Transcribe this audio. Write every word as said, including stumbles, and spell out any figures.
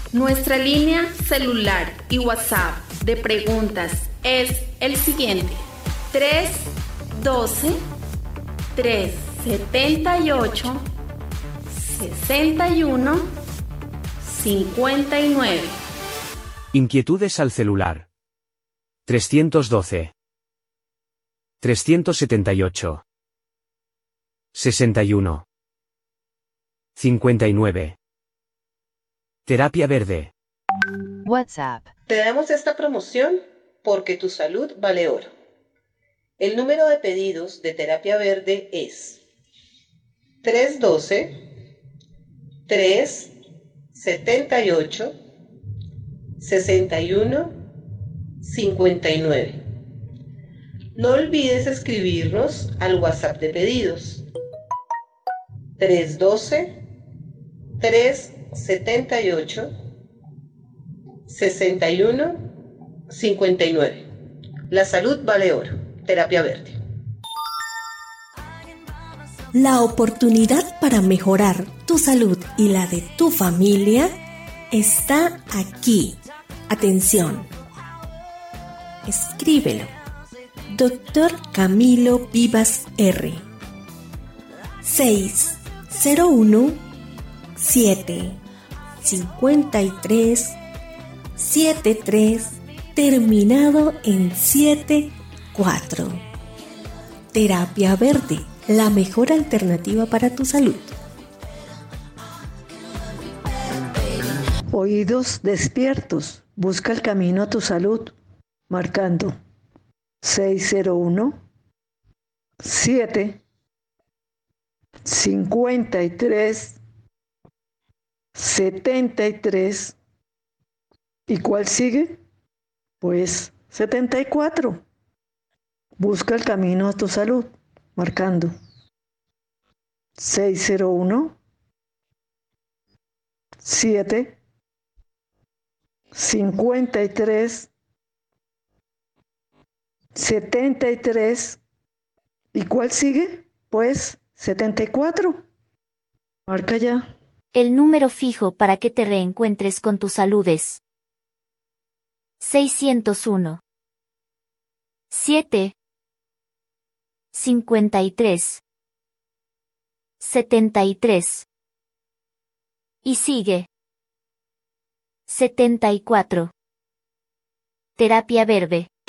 Nuestra línea celular y WhatsApp de preguntas es el siguiente: tres doce, trescientos setenta y ocho, sesenta y uno, cincuenta y nueve. Inquietudes al celular. trescientos doce, trescientos setenta y ocho, sesenta y uno, cincuenta y nueve. Terapia Verde. WhatsApp. Te damos esta promoción porque tu salud vale oro. El número de pedidos de Terapia Verde es tres doce, trescientos setenta y ocho, sesenta y uno, cincuenta y nueve. No olvides escribirnos al WhatsApp de pedidos tres doce, trescientos setenta y ocho, sesenta y uno, cincuenta y nueve. La salud vale oro. Terapia Verde. La oportunidad para mejorar tu salud y la de tu familia está aquí. Atención. Escríbelo. Doctor Camilo Vivas R. seis cero uno siete cincuenta y tres setenta y tres terminado en setenta y cuatro. Terapia Verde, la mejor alternativa para tu salud. Oídos despiertos, busca el camino a tu salud, marcando seis cero uno siete cincuenta y tres setenta y tres. ¿Y cuál sigue? Pues setenta y cuatro. Busca el camino a tu salud, marcando seis cero uno siete cincuenta y tres setenta y tres. ¿Y cuál sigue? Pues setenta y cuatro. Marca ya. El número fijo para que te reencuentres con tu salud es seiscientos uno siete cincuenta y tres setenta y tres. Y sigue setenta y cuatro. Terapia Verde.